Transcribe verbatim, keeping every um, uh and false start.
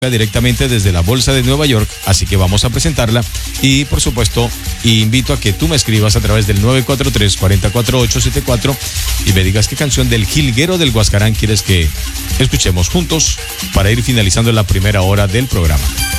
directamente desde la Bolsa de Nueva York, así que vamos a presentarla y por supuesto invito a que tú me escribas a través del nueve cuatro tres, cuatro cuatro ocho siete cuatro y me digas qué canción del Jilguero del Guascarán quieres que escuchemos juntos para ir finalizando la primera hora del programa.